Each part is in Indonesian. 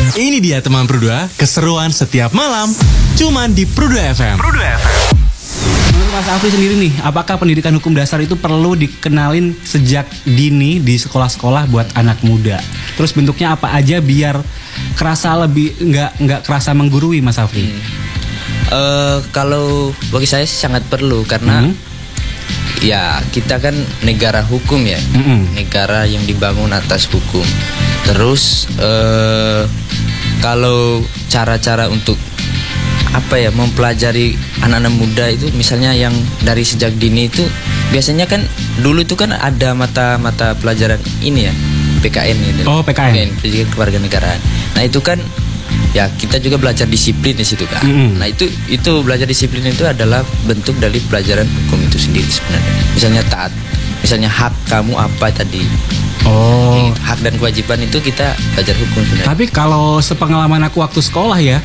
Ini dia teman Pru2, keseruan setiap malam, cuman di Pru2 FM. Menurut Mas Afri sendiri nih, apakah pendidikan hukum dasar itu perlu dikenalin sejak dini di sekolah-sekolah buat anak muda? Terus bentuknya apa aja biar kerasa lebih nggak kerasa menggurui, Mas Afri? Kalau bagi saya sangat perlu karena ya kita kan negara hukum ya, negara yang dibangun atas hukum. Terus kalau cara-cara untuk mempelajari anak-anak muda itu, misalnya yang dari sejak dini itu biasanya kan dulu itu kan ada mata pelajaran ini ya, PKN ini. Oh, PKN. Pendidikan Kewarganegaraan. Nah itu kan ya kita juga belajar disiplin di situ kan. Nah itu belajar disiplin itu adalah bentuk dari pelajaran hukum itu sendiri sebenarnya. Misalnya taat, misalnya hak kamu apa tadi. Oh, hak dan kewajiban itu kita belajar hukum sebenarnya. tapi kalau sepengalaman aku waktu sekolah ya,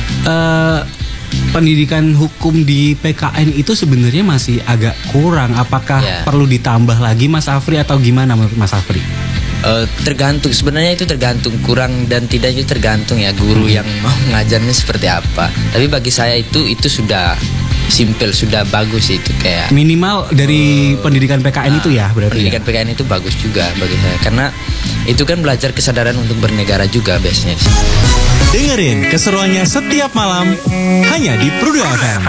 pendidikan hukum di PKN itu sebenarnya masih agak kurang. Apakah perlu ditambah lagi, Mas Afri, atau gimana menurut Mas Afri? Tergantung, sebenarnya itu tergantung, kurang dan tidak itu tergantung ya guru yang mau ngajarnya seperti apa. Tapi bagi saya itu sudah simple, sudah bagus itu, kayak minimal dari pendidikan PKN itu ya berarti. Pendidikan PKN itu bagus juga bagi saya karena itu kan belajar kesadaran untuk bernegara juga biasanya. Dengerin keseruannya setiap malam hanya di Pru2 FM.